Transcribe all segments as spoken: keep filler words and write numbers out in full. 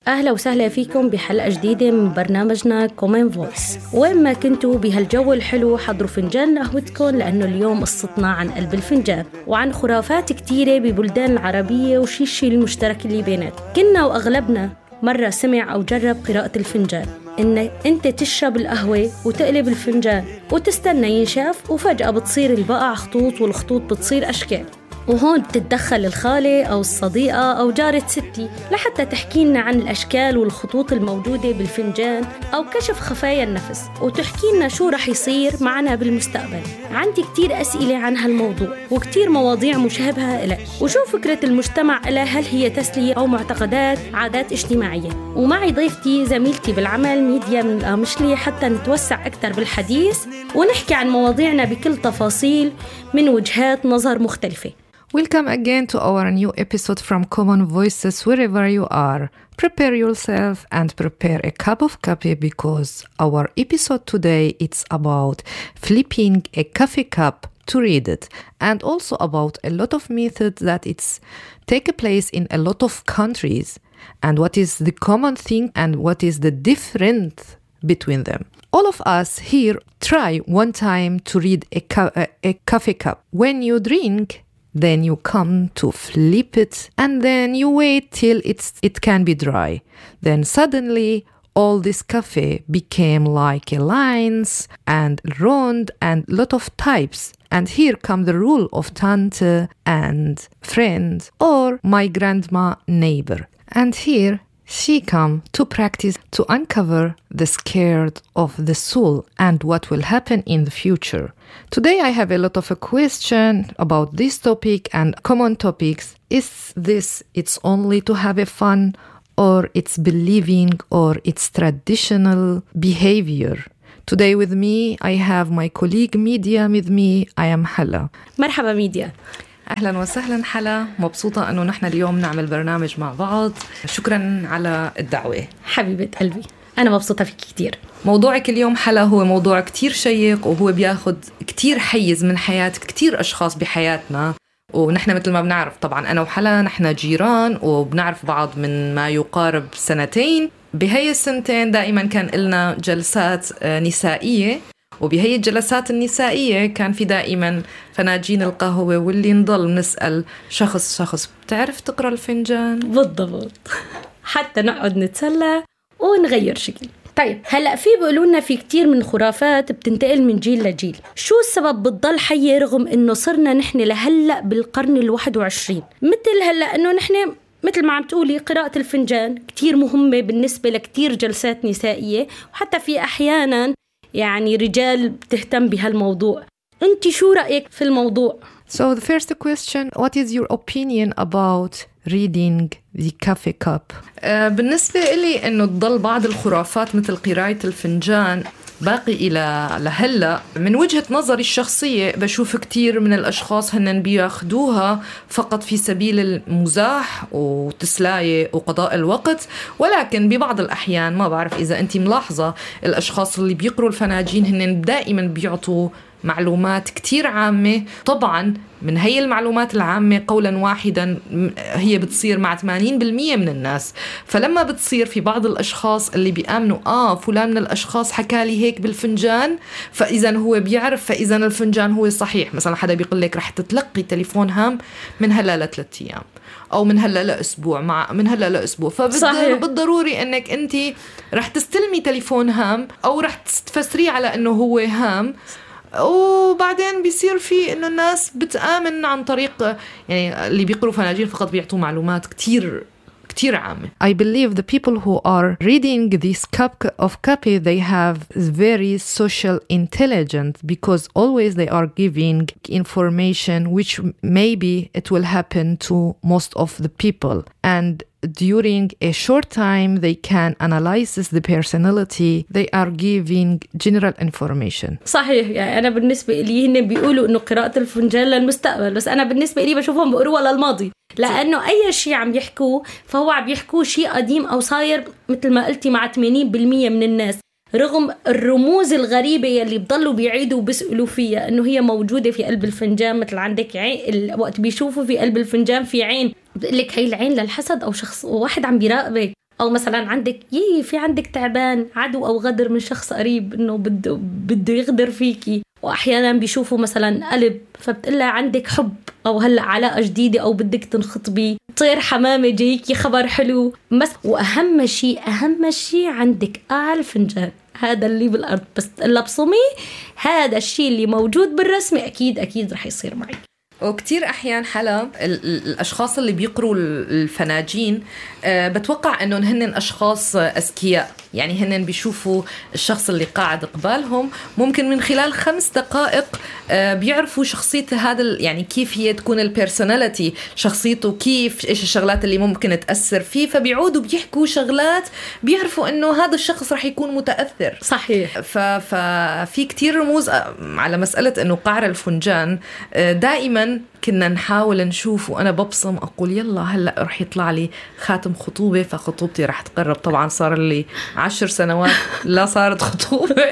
أهلا وسهلا فيكم بحلقة جديدة من برنامجنا كومن فويس. وين ما كنتوا بهالجو الحلو حضروا فنجان قهوتكم، لأنه اليوم قصتنا عن قلب الفنجان وعن خرافات كتيرة ببلدان العربية وشي الشي المشترك اللي بينات. كنا وأغلبنا مرة سمع أو جرب قراءة الفنجان، إن أنت تشرب القهوة وتقلب الفنجان وتستنى ينشاف، وفجأة بتصير البقع خطوط والخطوط بتصير أشكال، وهون بتتدخل الخالة أو الصديقة أو جارة ستي لحتى تحكي لنا عن الأشكال والخطوط الموجودة بالفنجان أو كشف خفايا النفس، وتحكي لنا شو رح يصير معنا بالمستقبل. عندي كتير أسئلة عن هالموضوع وكتير مواضيع مشابهة إليه، وشو فكرة المجتمع إلها، هل هي تسلية أو معتقدات عادات اجتماعية. ومعي ضيفتي زميلتي بالعمل ميديا من القامشلي حتى نتوسع أكتر بالحديث ونحكي عن مواضيعنا بكل تفاصيل من وجهات نظر مختلفة. Welcome again to our new episode from Common Voices wherever you are. Prepare yourself and prepare a cup of coffee because our episode today it's about flipping a coffee cup to read it, and also about a lot of methods that it's take place in a lot of countries and what is the common thing and what is the difference between them. All of us here try one time to read a, co- a, a coffee cup. When you drink, then you come to flip it and then you wait till it's it can be dry. Then suddenly all this coffee became like a lines and round and lot of types. And here come the rule of tante and friend or my grandma neighbor. And here she come to practice to uncover the scared of the soul and what will happen in the future. Today I have a lot of a question about this topic and common topics. Is this it's only to have a fun, or it's believing, or it's traditional behavior? Today with me I have my colleague Media with me. I am Hala. مرحبا ميديا. أهلا وسهلا حلا، مبسوطة أنه نحن اليوم نعمل برنامج مع بعض. شكرا على الدعوة حبيبة قلبي، أنا مبسوطة فيك كتير. موضوعك اليوم حلا هو موضوع كتير شيق، وهو بياخد كتير حيز من حياة كتير أشخاص بحياتنا. ونحن مثل ما بنعرف طبعا أنا وحلا نحن جيران وبنعرف بعض من ما يقارب سنتين. بهاي السنتين دائما كان لنا جلسات نسائية، وبهي الجلسات النسائية كان في دائما فناجين القهوة واللي نضل نسأل شخص شخص بتعرف تقرأ الفنجان؟ بالضبط، حتى نقعد نتسلى ونغير شكل. طيب هلأ في بيقولوا لنا في كتير من خرافات بتنتقل من جيل لجيل، شو السبب بتضل حية رغم إنه صرنا نحن لهلأ بالقرن الواحد وعشرين؟ مثل هلأ إنه نحن مثل ما عم تقولي قراءة الفنجان كتير مهمة بالنسبة لكتير جلسات نسائية، وحتى في أحيانا يعني رجال بتهتم بهالموضوع. أنت شو رأيك في الموضوع؟ So the first question, what is your opinion about reading the coffee cup? uh, بالنسبة إلي إنه تضل بعض الخرافات مثل قراءة الفنجان باقي إلى لهلأ. من وجهة نظري الشخصية بشوف كتير من الأشخاص هنن بياخدوها فقط في سبيل المزاح وتسلاية وقضاء الوقت، ولكن ببعض الأحيان ما بعرف إذا أنت ملاحظة الأشخاص اللي بيقروا الفناجين هنن دائما بيعطوا معلومات كتير عامة. طبعا من هي المعلومات العامة قولا واحدا هي بتصير مع ثمانين بالمية من الناس، فلما بتصير في بعض الأشخاص اللي بيآمنوا آه فلان من الأشخاص حكالي هيك بالفنجان فإذا هو بيعرف، فإذا الفنجان هو صحيح. مثلا حدا بيقول لك رح تتلقي تليفون هام من هلا لثلاث أيام أو من هلا لأسبوع مع من هلا لأسبوع، فبالضروري أنك أنت رح تستلمي تليفون هام أو رح تفسريه على أنه هو هام. وبعدين بيصير في إنه الناس بتآمن عن طريق يعني اللي بيقروا فناجين فقط بيعطوا معلومات كتير كتير عامة. I believe the people who are reading this cup of copy, they have very social intelligence because always they are giving information which maybe it will happen to most of the people. And during a short time they can analyze the personality, they are giving general information. صحيح. يعني أنا بالنسبة لي هن بيقولوا إنه قراءة الفنجان للمستقبل، بس أنا بالنسبة لي بشوفهم بيقروها للماضي، لأنه أي شيء عم يحكوه فهو عم يحكوه شيء قديم أو صاير مثل ما قلتي مع ثمانين بالمية من الناس، رغم الرموز الغريبة يلي بضلوا بيعيدوا وبيسألوا فيها إنه هي موجودة في قلب الفنجان. مثل عندك عين، وقت بيشوفوا في قلب الفنجان في عين، بقول لك هي العين للحسد أو شخص واحد عم بيراقبك، أو مثلا عندك يي في عندك تعبان عدو أو غدر من شخص قريب إنه بده بده يغدر فيكي، وأحيانا بيشوفوا مثلا قلب فبتقلها عندك حب أو هلأ علاقة جديدة أو بدك تنخطبي، طير حمامة جايكي خبر حلو بس. وأهم شيء أهم شيء عندك قاع الفنجان، هذا اللي بالأرض بس تقلها بصمي، هذا الشيء اللي موجود بالرسمة أكيد أكيد رح يصير معي. وكتير أحيان حلا الأشخاص اللي بيقروا الفناجين بتوقع أنهم هن أشخاص أذكياء، يعني هن بيشوفوا الشخص اللي قاعد قبالهم ممكن من خلال خمس دقائق بيعرفوا شخصية هذا، يعني كيف هي تكون البيرسوناليتي، شخصيته كيف، إيش الشغلات اللي ممكن تأثر فيه، فبيعودوا بيحكوا شغلات بيعرفوا أنه هذا الشخص رح يكون متأثر. صحيح. ففي كتير رموز على مسألة أنه قعر الفنجان. دائما كنا نحاول نشوف وأنا ببصم أقول يلا هلأ رح يطلع لي خاتم خطوبة، فخطوبتي رح تقرب. طبعا صار لي عشر سنوات لا صارت خطوبة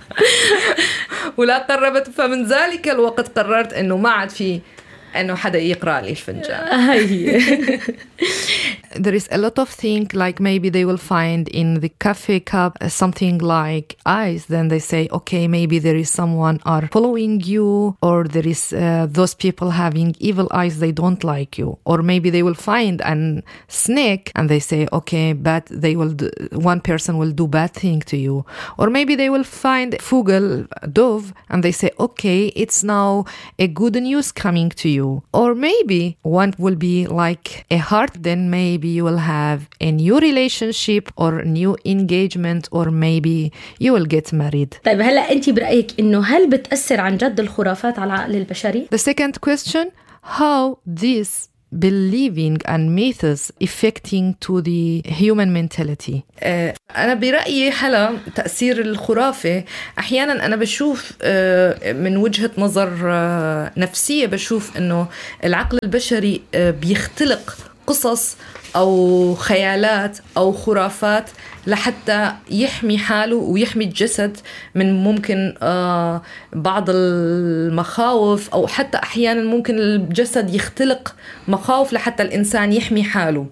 ولا قربت، فمن ذلك الوقت قررت أنه ما عاد في أنه حدا يقرأ لي الفنجان. There is a lot of things, like maybe they will find in the cafe cup something like eyes, then they say okay, maybe there is someone are following you, or there is uh, those people having evil eyes, they don't like you. Or maybe they will find a snake and they say okay, but they will do, one person will do bad thing to you. Or maybe they will find fugel, dove, and they say okay, it's now a good news coming to you. Or maybe one will be like a heart, then maybe you will have a new relationship or new engagement, or maybe you will get married. طيب هلأ أنت برأيك إنه هل بتأثر عن جد الخرافات على العقل البشري؟ The second question, how this believing and myths affecting to the human mentality. أنا برأيي حلا تأثير الخرافة أحيانا أنا بشوف من وجهة نظر نفسية، بشوف إنه العقل البشري بيختلق قصص أو خيالات أو خرافات لحتى يحمي حاله ويحمي الجسد من ممكن آه بعض المخاوف، أو حتى أحيانا ممكن الجسد يختلق مخاوف لحتى الإنسان يحمي حاله.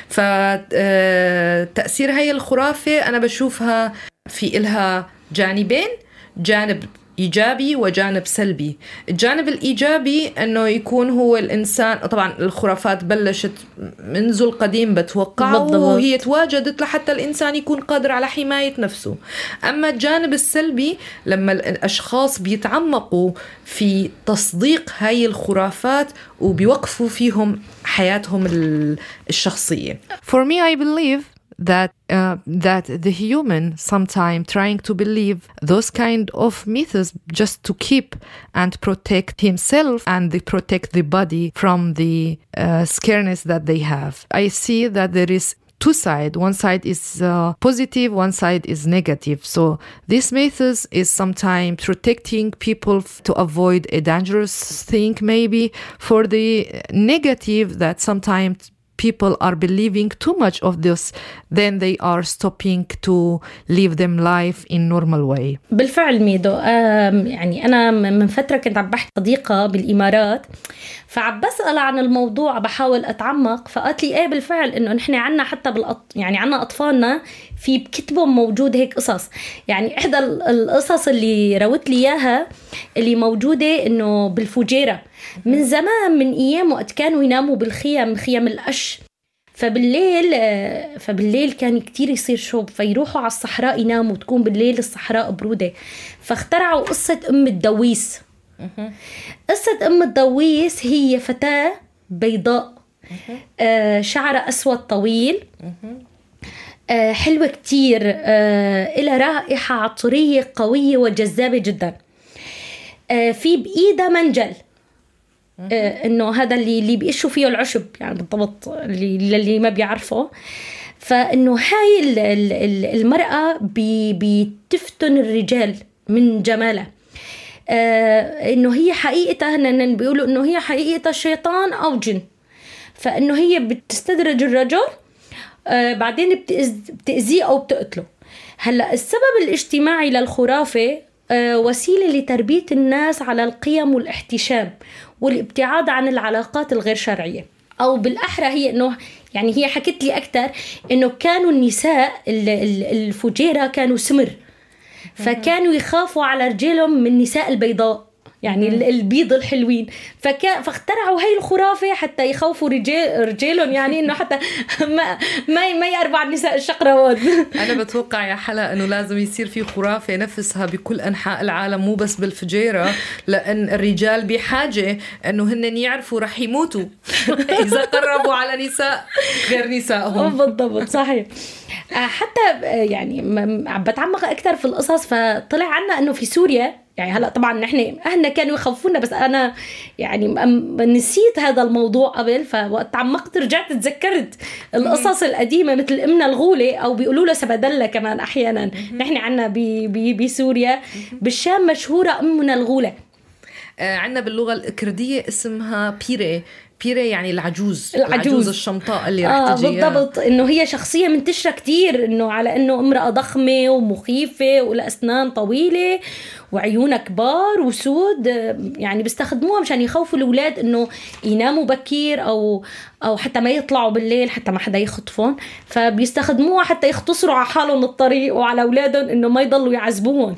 فتأثير هاي الخرافة أنا بشوفها في إلها جانبين، جانب إيجابي وجانب سلبي. الجانب الإيجابي أنه يكون هو الإنسان، طبعا الخرافات بلشت منذ القديم بتوقع وهي تواجدت لحتى الإنسان يكون قادر على حماية نفسه. أما الجانب السلبي لما الأشخاص بيتعمقوا في تصديق هاي الخرافات وبيوقفوا فيهم حياتهم الشخصية. For me, I believe that uh, that the human sometime trying to believe those kind of myths just to keep and protect himself and they protect the body from the uh, scareness that they have. I see that there is two sides. One side is uh, positive, one side is negative. So this myths is sometimes protecting people f- to avoid a dangerous thing, maybe for the negative that sometimes people are believing too much of this, then they are stopping to live them life in normal way. بالفعل ميدو، يعني أنا من فترة كنت عم بحكي صديقة بالإمارات، فعم بسأل عن الموضوع بحاول أتعمق، فقالت لي إيه بالفعل إنه نحن عنا حتى بالأط... يعني عنا أطفالنا في بكتبهم موجود هيك قصص. يعني إحدى القصص اللي روت لي إياها اللي موجودة إنه بالفجيرة من زمان، من أيام وقت كانوا يناموا بالخيام، خيام القش، فبالليل فبالليل كان كتير يصير شوب، فيروحوا على الصحراء يناموا، تكون بالليل الصحراء برودة، فاخترعوا قصة أم الدويس. قصة أم الدويس هي فتاة بيضاء شعرها أسود طويل، حلوة كتير، إلها رائحة عطرية قوية وجذابة جدا، في بإيدها منجل، إنه هذا اللي اللي بيقشوا فيه العشب يعني بالضبط اللي اللي ما بيعرفه. فإنه هاي المرأة بتفتن الرجال من جمالها، إنه هي حقيقتها هن بيقولوا إنه هي حقيقتها شيطان أو جن، فإنه هي بتستدرج الرجل بعدين بتأذيه أو بتقتله. هلأ السبب الاجتماعي للخرافة وسيلة لتربية الناس على القيم والاحتشام والابتعاد عن العلاقات الغير شرعية. أو بالأحرى هي إنه يعني هي حكت لي أكتر إنه كانوا النساء الفجيرة كانوا سمر، فكانوا يخافوا على رجالهم من النساء البيضاء يعني البيض الحلوين، فكا فاخترعوا هاي الخرافة حتى يخوفوا رجال رجالهم يعني إنه حتى ما ما ما يقربوا على النساء الشقراوات. أنا بتوقع يا حلا إنه لازم يصير في خرافة نفسها بكل أنحاء العالم مو بس بالفجيرة، لأن الرجال بحاجة إنه هن يعرفوا رح يموتوا إذا قربوا على نساء غير نسائهم. بالضبط صحيح. حتى يعني بتعمق أكثر في القصص، فطلع عنا إنه في سوريا يعني هلا طبعا نحن اهلنا كانوا يخوفونا، بس انا يعني نسيت هذا الموضوع قبل، فوقت تعمقت رجعت تذكرت القصص القديمه مثل امنا الغوله او بيقولوا لها سبدله كمان احيانا. نحن عنا بسوريا بالشام مشهوره امنا الغوله. آه عنا باللغه الكرديه اسمها بيري. بيري يعني العجوز العجوز, العجوز الشمطاء اللي رح آه تجيها. بالضبط، انه هي شخصيه منتشره كتير، انه على انه امراه ضخمه ومخيفه والاسنان طويله وعيونها كبار وسود، يعني بيستخدموها مشان يخوفوا الاولاد انه يناموا بكير او او حتى ما يطلعوا بالليل حتى ما حدا يخطفهم، فبيستخدموها حتى يختصروا على حالهم الطريق وعلى اولادهم انه ما يضلوا يعذبوهم.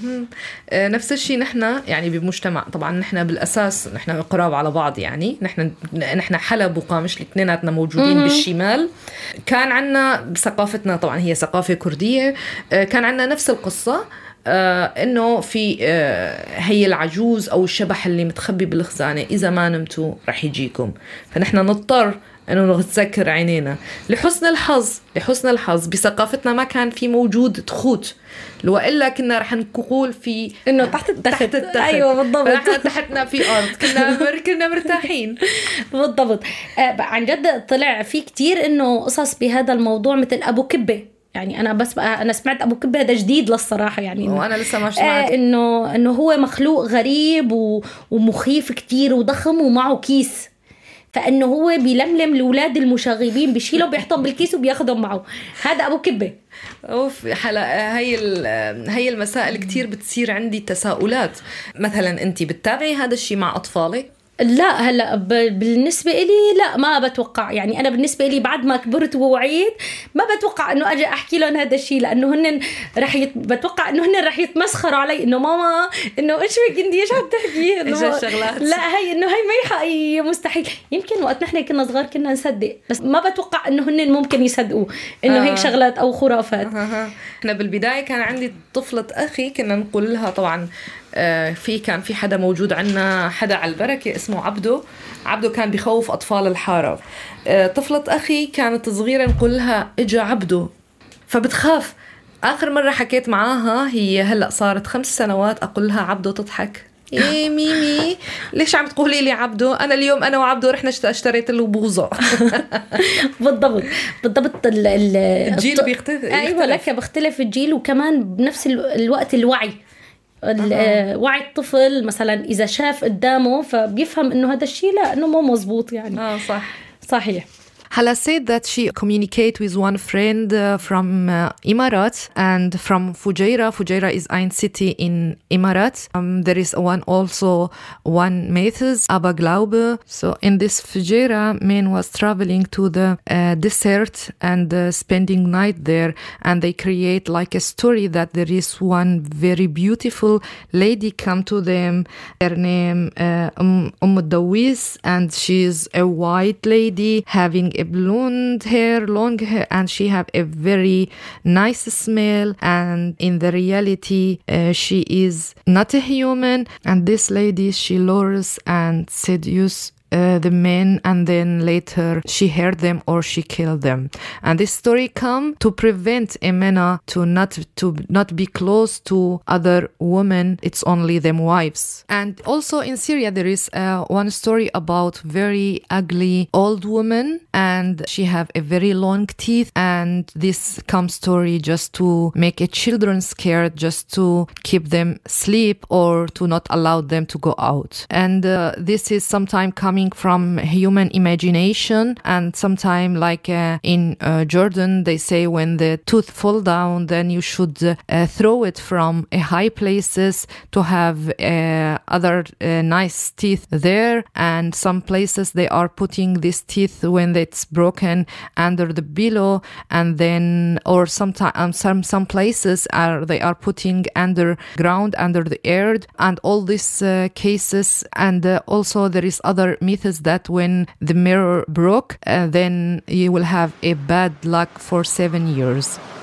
آه نفس الشيء نحن يعني بمجتمع، طبعا نحن بالاساس نحن قراب على بعض، يعني نحن نحن حلب وقامش الاثنيناتنا موجودين مم. بالشمال. كان عنا بثقافتنا طبعا هي ثقافه كرديه، آه كان عنا نفس القصه، آه إنه في آه هي العجوز أو الشبح اللي متخبي بالخزانة إذا ما نمتوا رح يجيكم، فنحن نضطر إنه نتذكر عينينا. لحسن الحظ لحسن الحظ بثقافتنا ما كان في موجود تخوت، لو إلا كنا رح نقول في إنه تحت التخت. تحت التخت. أيوة بالضبط. فنحن تحتنا في أرض كنا مر كنا مرتاحين. بالضبط. آه عن جد طلع في كتير إنه قصص بهذا الموضوع مثل أبو كبة. يعني أنا بس بقى أنا سمعت أبو كبة هذا جديد للصراحة، يعني وأنا لسه ما سمعت. آه إنه إنه هو مخلوق غريب ومخيف كتير وضخم ومعه كيس، فإنه هو بيلملم الأولاد المشاغبين بيشيلهم بيحطهم بالكيس وبياخدهم معه. هذا أبو كبة. أوف حلا هاي هاي المسائل كتير بتصير عندي تساؤلات. مثلا أنت بتتابعي هذا الشيء مع أطفالك؟ لا هلا بالنسبة إلي لا ما بتوقع، يعني أنا بالنسبة إلي بعد ما كبرت ووعيت ما بتوقع إنه أجي أحكي لهم هذا الشيء، لأنه هن رح يت... بتوقع إنه هن رح يتمسخروا علي إنه ماما إنه إيش بك إنتي إيش عم تحكي إنه شغلات. لا هي إنه هي ما حقيقية مستحيل. يمكن وقت نحن كنا صغار كنا نصدق، بس ما بتوقع إنه هن ممكن يصدقوا إنه آه. هيك شغلات أو خرافات. آه. إحنا بالبداية كان عندي طفلة أخي كنا نقول لها طبعا آه في كان في حدا موجود عنا حدا على البركة اسمه عبده. عبده كان بيخوف أطفال الحارة. آه طفلة أخي كانت صغيرة نقول لها إجا عبده فبتخاف. آخر مرة حكيت معاها هي هلأ صارت خمس سنوات أقول لها عبده تضحك. إيه ميمي ليش عم تقولي لي عبده؟ أنا اليوم أنا وعبده رحنا اشتريت له بوظة. بالضبط بالضبط. الجيل بيختلف. أيوة لك بيختلف الجيل، وكمان بنفس الوقت الوعي. وعي الطفل مثلا إذا شاف قدامه فبيفهم إنه هذا الشيء لا إنه مو مزبوط يعني. آه صح صحيح. Hala said that she communicated with one friend uh, from uh, Emirates and from Fujairah. Fujairah is ein city in Emirates. Um, there is one also one Mathis, Abba Glaube. So in this Fujairah, man was traveling to the uh, desert and uh, spending night there, and they create like a story that there is one very beautiful lady come to them. Her name uh, Umm Dawis, and she is a white lady having a blonde hair, long hair, and she have a very nice smell, and in the reality uh, she is not a human, and this lady she lures and seduce Uh, the men, and then later she hurt them or she killed them. And this story come to prevent Emena to not to not be close to other women. It's only them wives. And also in Syria there is uh, one story about very ugly old woman, and she have a very long teeth, and this come story just to make a children scared, just to keep them sleep or to not allow them to go out. And uh, this is sometime coming coming from human imagination. And sometimes, like uh, in uh, Jordan, they say when the tooth fall down, then you should uh, throw it from a high places to have uh, other uh, nice teeth there. And some places they are putting this teeth when it's broken under the pillow, and then or sometimes um, some some places are they are putting underground under the earth, and all these uh, cases. And uh, also there is other methods that when the mirror broke, uh, then you will have a bad luck for seven years.